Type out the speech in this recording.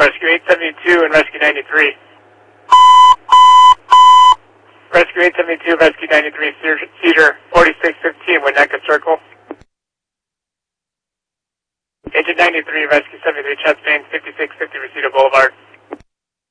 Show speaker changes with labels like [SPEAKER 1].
[SPEAKER 1] Rescue 872 and Rescue 93. Rescue 872, Rescue 93, Cedar 4615, Winnetka Circle. Agent 93, Rescue 73, Chest Vein 5650, Reseda Boulevard.